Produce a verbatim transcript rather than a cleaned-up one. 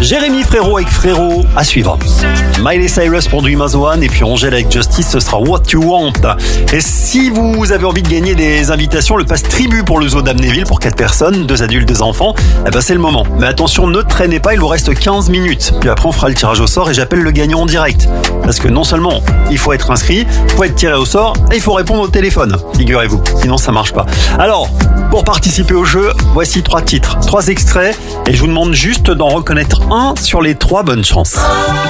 Jérémy Frérot avec Frérot à suivre. Miley Cyrus pour Dream as One et puis Angèle avec Justice, ce sera What You Want. Et si vous avez envie de gagner des invitations, le pass tribu pour le zoo d'Amnéville pour quatre personnes, deux adultes, deux enfants, eh ben c'est le moment. Mais attention, ne traînez pas, il vous reste quinze minutes. Puis après on fera le tirage au sort et j'appelle le gagnant en direct. Parce que non seulement il faut être inscrit, il faut être tiré au sort et il faut répondre au téléphone, figurez-vous. Sinon ça marche pas. Alors, pour participer au jeu, voici trois titres, trois extraits et je vous demande juste d'en reconnaître un sur les trois. Bonne chance.